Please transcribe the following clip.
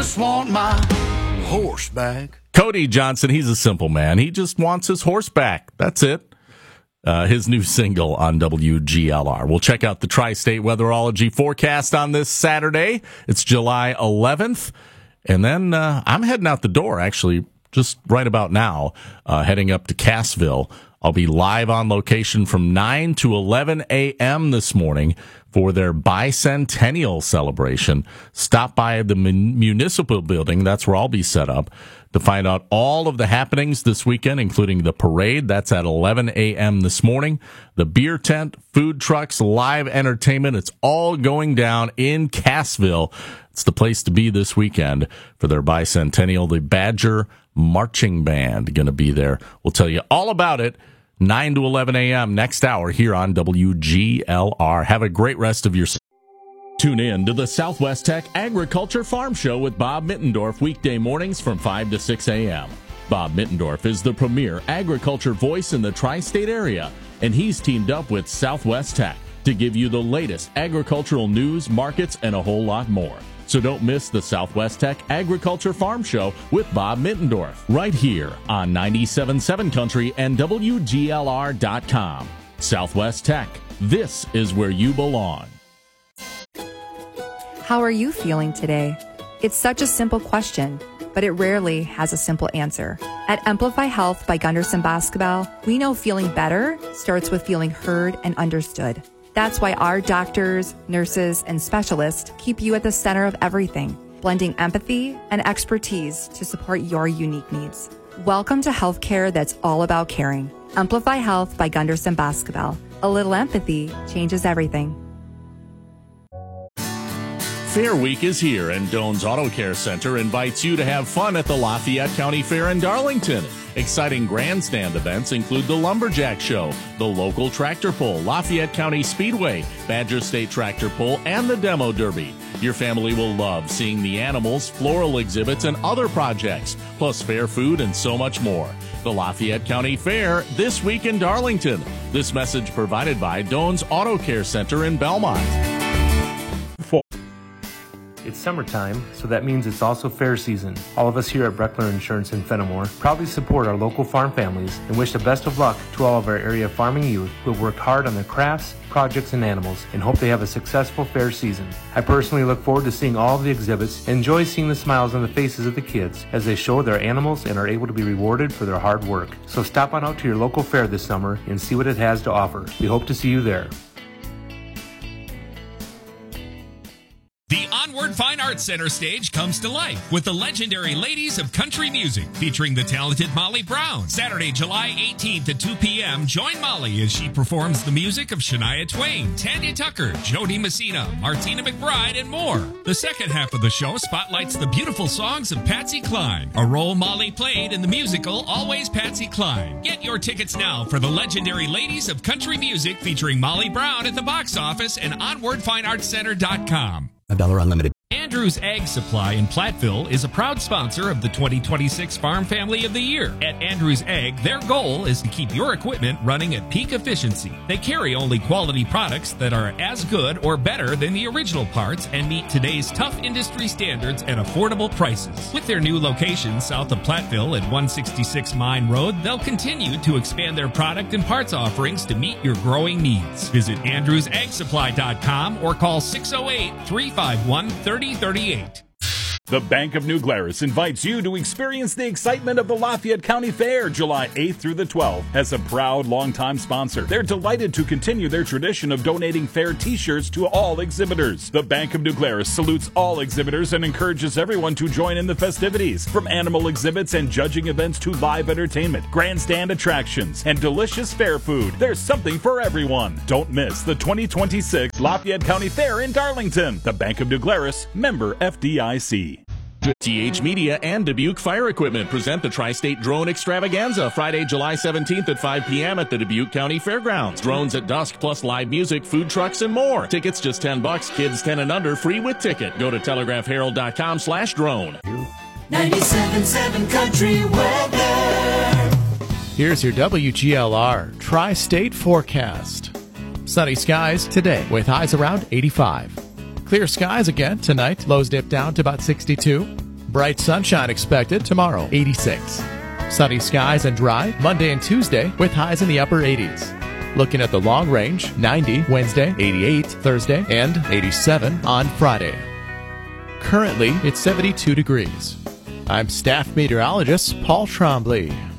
just want my horse back. Cody Johnson, he's a simple man. He just wants his horse back. That's it. His new single on WGLR. We'll check out the Tri-State Weatherology forecast on this Saturday. It's July 11th. And then I'm heading out the door, actually, just right about now, heading up to Cassville. I'll be live on location from 9 to 11 a.m. this morning for their bicentennial celebration. Stop by the municipal building. That's where I'll be set up to find out all of the happenings this weekend, including the parade. That's at 11 a.m. this morning. The beer tent, food trucks, live entertainment. It's all going down in Cassville. It's the place to be this weekend for their bicentennial. The Badger Marching Band going to be there. We'll tell you all about it. 9 to 11 a.m. next hour here on WGLR. Have a great rest of your... Tune in to the Southwest Tech Agriculture Farm Show with Bob Mittendorf weekday mornings from 5 to 6 a.m. Bob Mittendorf is the premier agriculture voice in the tri-state area, and he's teamed up with Southwest Tech to give you the latest agricultural news, markets, and a whole lot more. So don't miss the Southwest Tech Agriculture Farm Show with Bob Mittendorf right here on 97.7 Country and WGLR.com. Southwest Tech, this is where you belong. How are you feeling today? It's such a simple question, but it rarely has a simple answer. At Amplify Health by Gunderson Basketball, we know feeling better starts with feeling heard and understood. That's why our doctors, nurses, and specialists keep you at the center of everything, blending empathy and expertise to support your unique needs. Welcome to healthcare that's all about caring. Amplify Health by Gunderson Basketball. A little empathy changes everything. Fair Week is here, and Doan's Auto Care Center invites you to have fun at the Lafayette County Fair in Darlington. Exciting grandstand events include the Lumberjack Show, the local tractor pull, Lafayette County Speedway, Badger State Tractor Pull, and the Demo Derby. Your family will love seeing the animals, floral exhibits, and other projects, plus fair food and so much more. The Lafayette County Fair this week in Darlington. This message provided by Doan's Auto Care Center in Belmont. It's summertime, so that means it's also fair season. All of us here at Breckler Insurance in Fenimore proudly support our local farm families and wish the best of luck to all of our area farming youth who have worked hard on their crafts, projects, and animals and hope they have a successful fair season. I personally look forward to seeing all of the exhibits and enjoy seeing the smiles on the faces of the kids as they show their animals and are able to be rewarded for their hard work. So stop on out to your local fair this summer and see what it has to offer. We hope to see you there. The Onward Fine Arts Center stage comes to life with the legendary Ladies of Country Music featuring the talented Molly Brown. Saturday, July 18th at 2 p.m., join Molly as she performs the music of Shania Twain, Tanya Tucker, Jody Messina, Martina McBride, and more. The second half of the show spotlights the beautiful songs of Patsy Cline, a role Molly played in the musical Always Patsy Cline. Get your tickets now for the legendary Ladies of Country Music featuring Molly Brown at the box office and OnwardFineArtsCenter.com. $5 unlimited. Andrews Ag Supply in Platteville is a proud sponsor of the 2026 Farm Family of the Year. At Andrews Ag, their goal is to keep your equipment running at peak efficiency. They carry only quality products that are as good or better than the original parts and meet today's tough industry standards at affordable prices. With their new location south of Platteville at 166 Mine Road, they'll continue to expand their product and parts offerings to meet your growing needs. Visit AndrewsAgSupply.com or call 608-351-3038. The Bank of New Glarus invites you to experience the excitement of the Lafayette County Fair July 8th through the 12th. As a proud longtime sponsor, they're delighted to continue their tradition of donating fair t-shirts to all exhibitors. The Bank of New Glarus salutes all exhibitors and encourages everyone to join in the festivities. From animal exhibits and judging events to live entertainment, grandstand attractions, and delicious fair food, there's something for everyone. Don't miss the 2026 Lafayette County Fair in Darlington. The Bank of New Glarus, member FDIC. TH Media and Dubuque Fire Equipment present the Tri-State Drone Extravaganza Friday, July 17th at 5 p.m. at the Dubuque County Fairgrounds. Drones at dusk plus live music, food trucks, and more. Tickets just $10. Kids 10 and under free with ticket. Go to telegraphherald.com/drone. 97.7 Country Weather. Here's your WGLR Tri-State forecast. Sunny skies today with highs around 85. Clear skies again tonight. Lows dip down to about 62. Bright sunshine expected tomorrow, 86. Sunny skies and dry Monday and Tuesday with highs in the upper 80s. Looking at the long range, 90 Wednesday, 88 Thursday, and 87 on Friday. Currently, it's 72 degrees. I'm staff meteorologist Paul Trombley.